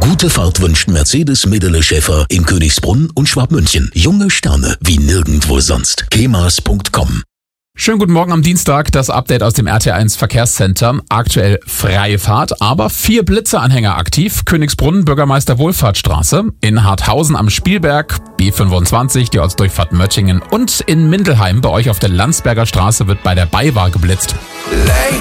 Gute Fahrt wünscht Mercedes Medele Schäfer in Königsbrunn und Schwabmünchen. Junge Sterne wie nirgendwo sonst. kemas.com. Schönen guten Morgen am Dienstag, das Update aus dem RT1 Verkehrscenter. Aktuell freie Fahrt, aber 4 Blitzeanhänger aktiv. Königsbrunn, Bürgermeister Wohlfahrtsstraße. In Harthausen am Spielberg, B25, die Ortsdurchfahrt Möttingen. Und in Mindelheim bei euch auf der Landsberger Straße wird bei der BayWa geblitzt.